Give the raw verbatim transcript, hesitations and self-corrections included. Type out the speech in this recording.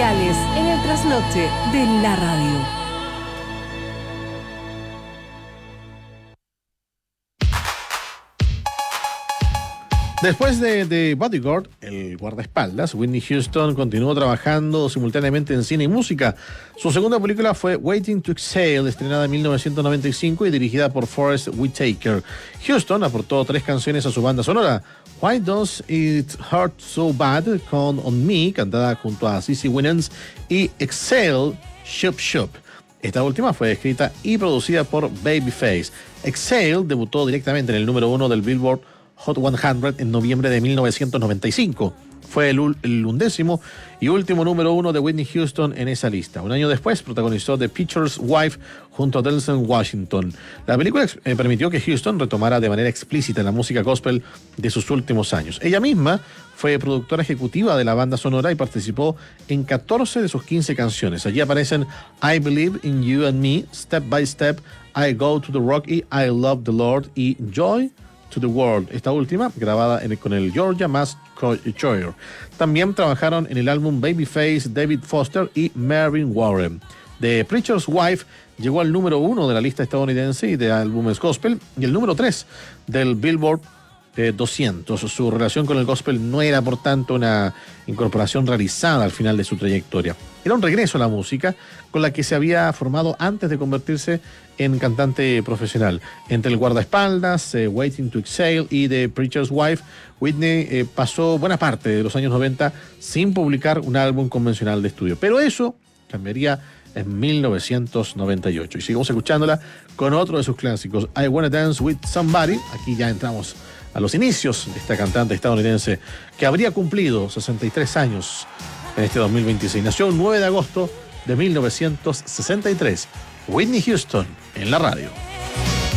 musicales en el trasnoche de la radio. Después de The Bodyguard, el guardaespaldas, Whitney Houston continuó trabajando simultáneamente en cine y música. Su segunda película fue Waiting to Exhale, estrenada en mil novecientos noventa y cinco y dirigida por Forest Whitaker. Houston aportó tres canciones a su banda sonora: Why Does It Hurt So Bad, con On Me, cantada junto a CeCe Winans, y Exhale, Shop Shop. Esta última fue escrita y producida por Babyface. Exhale debutó directamente en el número uno del Billboard Hot cien en noviembre de mil novecientos noventa y cinco. Fue el, el undécimo y último número uno de Whitney Houston en esa lista. Un año después protagonizó The Preacher's Wife junto a Denzel Washington. La película eh, permitió que Houston retomara de manera explícita la música gospel de sus últimos años. Ella misma fue productora ejecutiva de la banda sonora y participó en catorce de sus quince canciones. Allí aparecen I Believe in You and Me, Step by Step, I Go to the Rock y I Love the Lord y Joy to the World, esta última grabada en el, con el Georgia Mass Choir. También trabajaron en el álbum Babyface, David Foster y Marvin Warren. The Preacher's Wife llegó al número uno de la lista estadounidense y de álbumes gospel y el número tres del Billboard eh, doscientos. Su relación con el gospel no era, por tanto, una incorporación realizada al final de su trayectoria. Era un regreso a la música con la que se había formado antes de convertirse en cantante profesional. Entre el guardaespaldas, eh, Waiting to Exhale y The Preacher's Wife, Whitney eh, pasó buena parte de los años noventa sin publicar un álbum convencional de estudio. Pero eso cambiaría en mil novecientos noventa y ocho. Y seguimos escuchándola con otro de sus clásicos, I Wanna Dance With Somebody. Aquí ya entramos a los inicios de esta cantante estadounidense que habría cumplido sesenta y tres años en este dos mil veintiséis. Nació el nueve de agosto de mil novecientos sesenta y tres. Whitney Houston en la radio.